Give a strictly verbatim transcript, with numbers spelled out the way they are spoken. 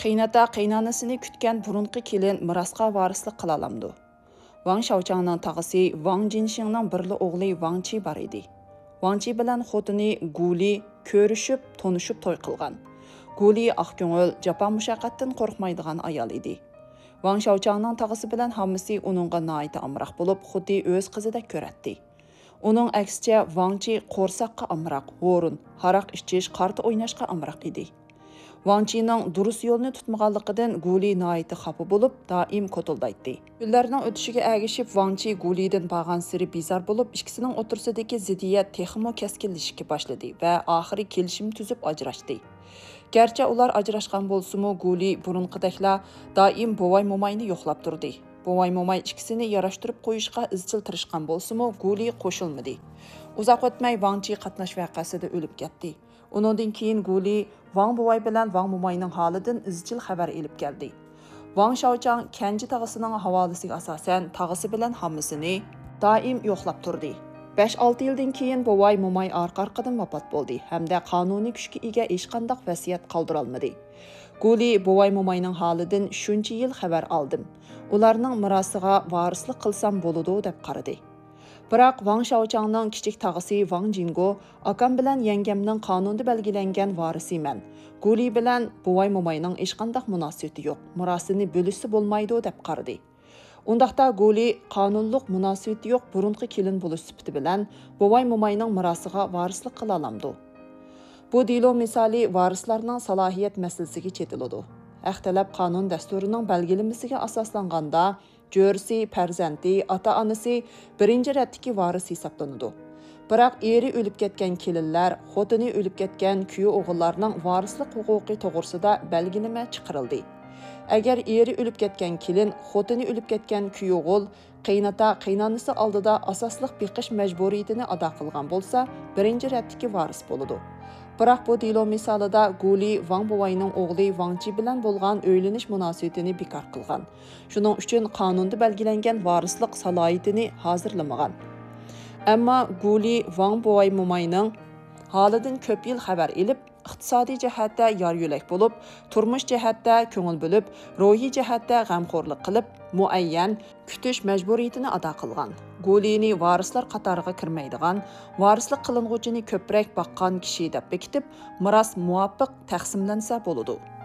Qiynata qiynanasini kutgan burunqi kelin mirasqa varislik qila olamdi. Wang Shaochangning tag'isi Wang Jinxingning birli o'g'li Wang Qi bor edi. Wang Qi bilan xotini Guli ko'rishib, tonishib to'y qilgan. Guli oqko'ngil, jafo mushaqqatdan qo'rqmaydigan ayol edi. Wang Shaochangning tag'isi bilan hammasi uningga noita amroq bo'lib, xuddi o'z qizidek ko'ratdi. Uning aksicha Wang Qi qo'rsaqqa amroq, o'rin, haraq ichish, qarta o'ynashga amroq edi. Wang Qining durus yo'lni tutmaganligidan Guli noita xafa bo'lib, doim ko'tuldaydi. Kunlarning o'tishiga ergishib Wang Qi Gulidan bag'an siri bizar bo'lib, ikkisining o'tirsidagi ziddiyat texmo keskinlashishga boshladi va oxiri kelishim tuzib ajrashdi. Garchi ular ajrashgan bo'lsa-mu, Guli burunqidakla doim bovay momayni yo'qlab turdi. Bovay momay ikkisini yarashtirib qo'yishga izchil tirishgan bo'lsa-mu, Guli qo'shilmadi. Uzoq o'tmay Wang Qi qatnash voqeasida o'lib ketdi. Uningdan keyin Guli Wang bovay bilan Wang momayning holidan izchil xabar elib keldi. Wang Shaochang Kenji tag'isining havolasiga asosan tag'isi bilan hammasini doim yo'qlab turdi. besh olti yildan keyin bovay momay orqa-orqadan vafot bo'ldi hamda qonuniy kuchga ega hech qanday vasiyat qoldira olmadi. Guli bovay momayning holidan shuncha yil xabar oldim. Ularning mirosiga varislik qilsam bo'ladi deb qaradi. Biroq Wang Shaochangning kichik tag'isi Wang Jingo akam bilan yangamning qonunda belgilangan varisiman. Guli bilan bovay momayning hech qanday munosabati yo'q. Mirosini bo'lishsa bo'lmaydi deb qaradi. Undaqda Guli qonunliq munosabati yo'q burunqi kelin bo'lish sifati bilan bovay momayning mirosiga varislik qila olamdi. Bu dilo misoli varislarning salohiyat masalasiga chetiladi. Axtalab qonun dasturining belgilamasiga asoslanganda Jo'risi, farzandi, ota-onasi birinchi ratdagi varis hisoblanadi. Biroq eri o'lib ketgan kelinlar, xotini o'lib ketgan kuyo o'g'illarning varislik huquqi to'g'risida belgilama chiqarildi. Agar eri o'lib ketgan kelin, xotini o'lib ketgan kuyo o'g'il qiynata qiynanasi oldida asosliq beqish majburiyatini ado qilgan bo'lsa, birinchi ratdagi varis bo'ladi. Biroq bu dilo misolida Guli Wang bovayning o'g'li Wang Qi bilan bo'lgan o'ylanish munosabatini bekor qilgan. Shuning uchun qonunda belgilangan varislik salohiyatini hozirlamagan. Ammo Guli Wang bovay momayning holidan ko'p yil xabar elib, iqtisodiy jihatda yor yo'lak bo'lib, turmush jihatda ko'ngil bo'lib, ruhiy jihatda g'amxo'rlik qilib, muayyan kutish majburiyatini ado qilgan. Gulini varislar qatoriga kirmaydigan, varislik qiling'uvchini ko'proq baqqan kishi deb bekitib, miros muvofiq taqsimlansa bo'ladi.